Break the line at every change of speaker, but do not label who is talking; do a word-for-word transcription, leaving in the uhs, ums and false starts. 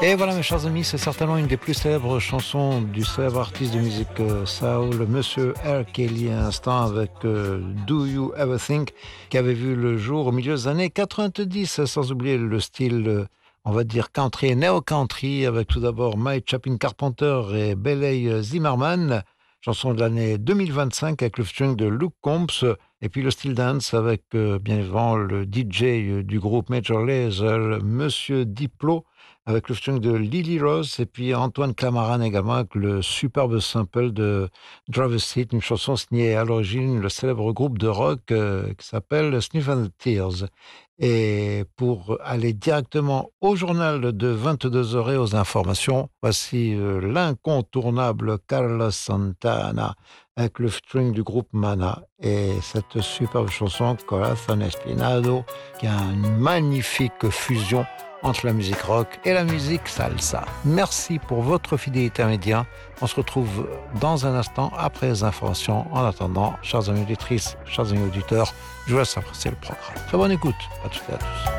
Et voilà mes chers amis, c'est certainement une des plus célèbres chansons du célèbre artiste de musique euh, soul, Monsieur R. Kelly à l'instant avec euh, Do You Ever Think, qui avait vu le jour au milieu des années quatre-vingt-dix, sans oublier le style, euh, on va dire country et néo-country, avec tout d'abord Mike Chapin Carpenter et Bailey Zimmerman, chanson de l'année deux mille vingt-cinq avec le featuring de Luke Combs, et puis le style dance avec euh, bien évidemment le D J euh, du groupe Major Lazer, Monsieur Diplo, avec le featuring de Lily Rose, et puis Antoine Clamaran également avec le superbe sample de Driver's Seat, une chanson signée à l'origine le célèbre groupe de rock euh, qui s'appelle Sniff and the Tears. Et pour aller directement au journal de vingt-deux heures et aux informations, voici euh, l'incontournable Carlos Santana avec le featuring du groupe Mana et cette superbe chanson Corazón Espinado qui a une magnifique fusion entre la musique rock et la musique salsa. Merci pour votre fidélité à Média. On se retrouve dans un instant après les informations. En attendant, chers amis auditrices, chers amis auditeurs, je vous laisse apprécier le programme. Très bonne écoute à toutes et à tous.